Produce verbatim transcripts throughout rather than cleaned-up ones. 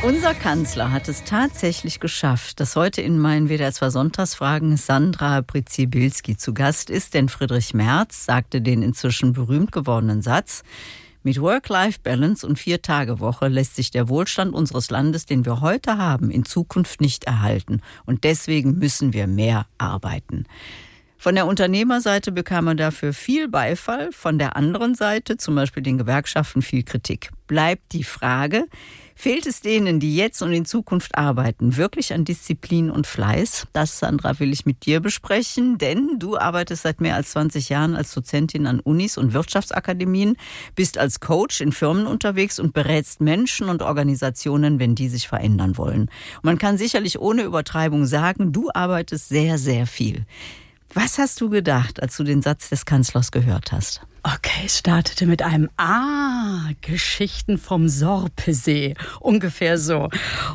Unser Kanzler hat es tatsächlich geschafft, dass heute in meinen W D R zwei Sonntagsfragen Sandra Brzybilski zu Gast ist, denn Friedrich Merz sagte den inzwischen berühmt gewordenen Satz: Mit Work-Life-Balance und Vier-Tage-Woche lässt sich der Wohlstand unseres Landes, den wir heute haben, in Zukunft nicht erhalten. Und deswegen müssen wir mehr arbeiten. Von der Unternehmerseite bekam er dafür viel Beifall, von der anderen Seite, zum Beispiel den Gewerkschaften, viel Kritik. Bleibt die Frage: Fehlt es denen, die jetzt und in Zukunft arbeiten, wirklich an Disziplin und Fleiß? Das, Sandra, will ich mit dir besprechen, denn du arbeitest seit mehr als zwanzig Jahren als Dozentin an Unis und Wirtschaftsakademien, bist als Coach in Firmen unterwegs und berätst Menschen und Organisationen, wenn die sich verändern wollen. Und man kann sicherlich ohne Übertreibung sagen, du arbeitest sehr, sehr viel. Was hast du gedacht, als du den Satz des Kanzlers gehört hast? Okay, es startete mit einem Ah, Geschichten vom Sorpesee, ungefähr so.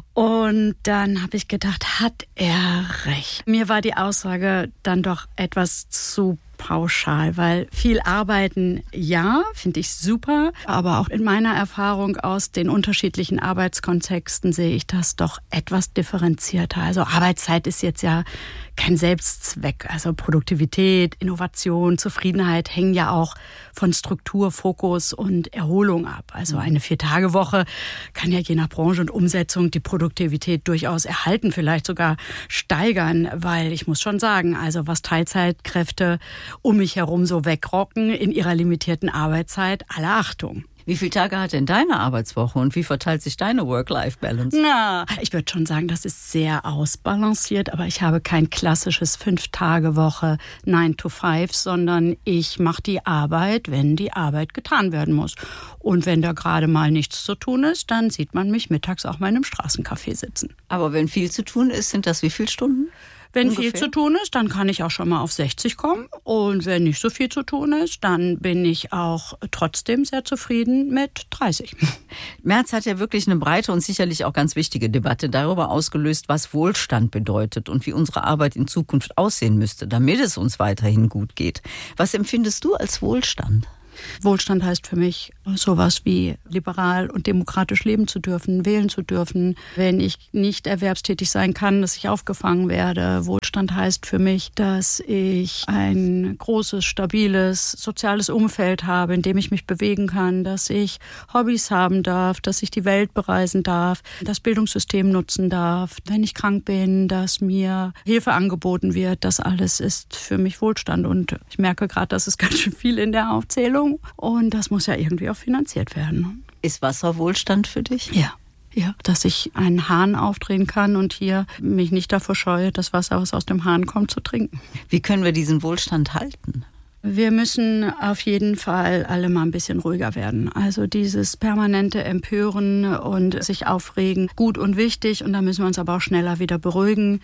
Und dann habe ich gedacht, hat er recht? Mir war die Aussage dann doch etwas zu pauschal, weil viel arbeiten, ja, finde ich super, aber auch in meiner Erfahrung aus den unterschiedlichen Arbeitskontexten sehe ich das doch etwas differenzierter. Also Arbeitszeit ist jetzt ja kein Selbstzweck. Also Produktivität, Innovation, Zufriedenheit hängen ja auch von Struktur, Fokus und Erholung ab. Also eine Vier-Tage-Woche kann ja je nach Branche und Umsetzung die Produktivität durchaus erhalten, vielleicht sogar steigern, weil ich muss schon sagen, also was Teilzeitkräfte um mich herum so wegrocken in ihrer limitierten Arbeitszeit, alle Achtung. Wie viele Tage hat denn deine Arbeitswoche und wie verteilt sich deine Work-Life-Balance? Na, ich würde schon sagen, das ist sehr ausbalanciert, aber ich habe kein klassisches Fünf-Tage-Woche nine to five, sondern ich mache die Arbeit, wenn die Arbeit getan werden muss. Und wenn da gerade mal nichts zu tun ist, dann sieht man mich mittags auch mal in einem Straßencafé sitzen. Aber wenn viel zu tun ist, sind das wie viele Stunden? Wenn Ungefähr? viel zu tun ist, dann kann ich auch schon mal auf sechzig kommen. Und wenn nicht so viel zu tun ist, dann bin ich auch trotzdem sehr zufrieden mit dreißig. Merz hat ja wirklich eine breite und sicherlich auch ganz wichtige Debatte darüber ausgelöst, was Wohlstand bedeutet und wie unsere Arbeit in Zukunft aussehen müsste, damit es uns weiterhin gut geht. Was empfindest du als Wohlstand? Wohlstand heißt für mich sowas wie liberal und demokratisch leben zu dürfen, wählen zu dürfen. Wenn ich nicht erwerbstätig sein kann, dass ich aufgefangen werde. Wohlstand heißt für mich, dass ich ein großes, stabiles, soziales Umfeld habe, in dem ich mich bewegen kann, dass ich Hobbys haben darf, dass ich die Welt bereisen darf, das Bildungssystem nutzen darf, wenn ich krank bin, dass mir Hilfe angeboten wird. Das alles ist für mich Wohlstand. Und ich merke gerade, das ist ganz schön viel in der Aufzählung. Und das muss ja irgendwie auch finanziert werden. Ist Wasser Wohlstand für dich? Ja. Ja, dass ich einen Hahn aufdrehen kann und hier mich nicht davor scheue, das Wasser, was aus dem Hahn kommt, zu trinken. Wie können wir diesen Wohlstand halten? Wir müssen auf jeden Fall alle mal ein bisschen ruhiger werden. Also dieses permanente Empören und sich aufregen, gut und wichtig. Und da müssen wir uns aber auch schneller wieder beruhigen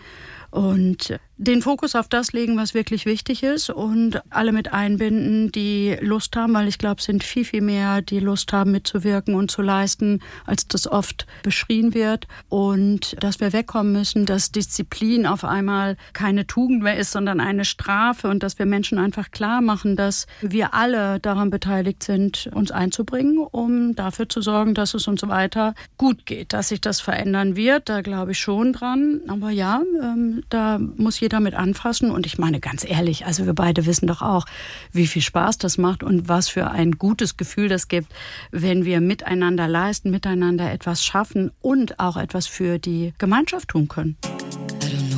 und den Fokus auf das legen, was wirklich wichtig ist und alle mit einbinden, die Lust haben, weil ich glaube, es sind viel, viel mehr, die Lust haben, mitzuwirken und zu leisten, als das oft beschrien wird. Und dass wir wegkommen müssen, dass Disziplin auf einmal keine Tugend mehr ist, sondern eine Strafe und dass wir Menschen einfach klar machen, dass wir alle daran beteiligt sind, uns einzubringen, um dafür zu sorgen, dass es uns weiter gut geht, dass sich das verändern wird. Da glaube ich schon dran. Aber ja, ähm, da muss jeder mit anfassen. Und ich meine ganz ehrlich, also wir beide wissen doch auch, wie viel Spaß das macht und was für ein gutes Gefühl das gibt, wenn wir miteinander leisten, miteinander etwas schaffen und auch etwas für die Gemeinschaft tun können.